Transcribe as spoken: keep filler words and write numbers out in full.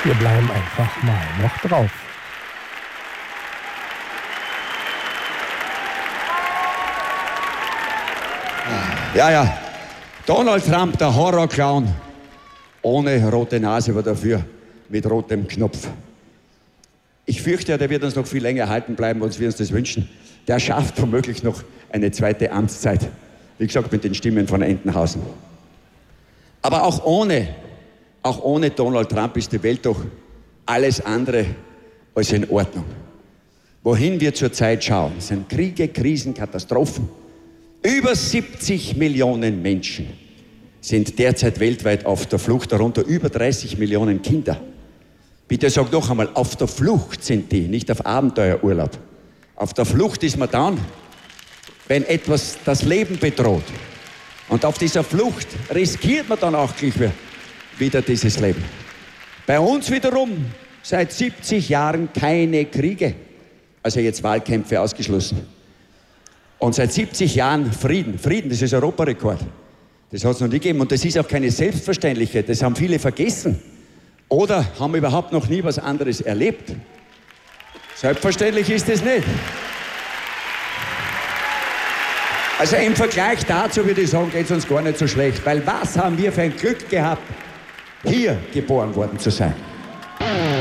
Wir bleiben einfach mal noch drauf. Ja, ja. Donald Trump, der Horrorclown, ohne rote Nase, aber dafür mit rotem Knopf. Ich fürchte, der wird uns noch viel länger erhalten bleiben, als wir uns das wünschen. Der schafft womöglich noch eine zweite Amtszeit. Wie gesagt, mit den Stimmen von Entenhausen. Aber auch ohne, auch ohne Donald Trump ist die Welt doch alles andere als in Ordnung. Wohin wir zurzeit schauen, sind Kriege, Krisen, Katastrophen. Über siebzig Millionen Menschen sind derzeit weltweit auf der Flucht, darunter über dreißig Millionen Kinder. Bitte sag noch einmal, auf der Flucht sind die, nicht auf Abenteuerurlaub. Auf der Flucht ist man dann, wenn etwas das Leben bedroht. Und auf dieser Flucht riskiert man dann auch gleich wieder dieses Leben. Bei uns wiederum seit siebzig Jahren keine Kriege, also jetzt Wahlkämpfe ausgeschlossen. Und seit siebzig Jahren Frieden. Frieden, das ist Europarekord. Das hat es noch nie gegeben. Und das ist auch keine Selbstverständlichkeit. Das haben viele vergessen. Oder haben überhaupt noch nie was anderes erlebt. Selbstverständlich ist es nicht. Also im Vergleich dazu würde ich sagen, geht es uns gar nicht so schlecht. Weil was haben wir für ein Glück gehabt, hier geboren worden zu sein.